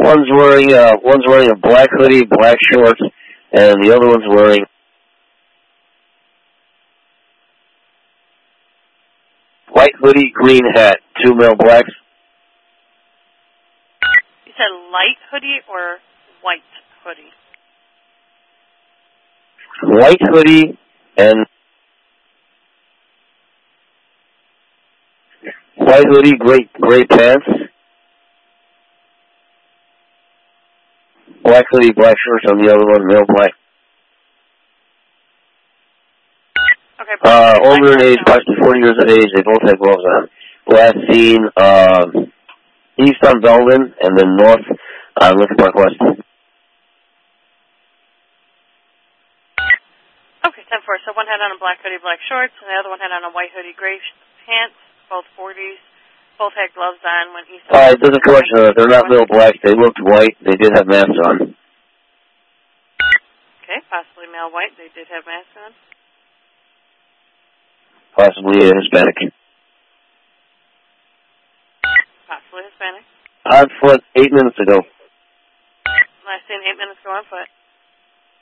One's wearing a black hoodie, black shorts, and the other one's wearing white hoodie, green hat. 2 male blacks. You said light hoodie or white hoodie? White hoodie and white hoodie, gray pants. Black hoodie, black shorts on the other one, male black. Okay. Older in age, approximately 40 years of age. They both have gloves on. Last seen east on Belden and then north on Lincoln Park West. Okay, 10-4. So one had on a black hoodie, black shorts, and the other one had on a white hoodie, gray pants, both 40s. Both had gloves on when he saw. All right, there's a question. They're not male blacks. They looked white. They did have masks on. Okay, possibly male white. They did have masks on. Possibly a Hispanic. Possibly Hispanic. On foot 8 minutes ago. Last seen 8 minutes ago on foot.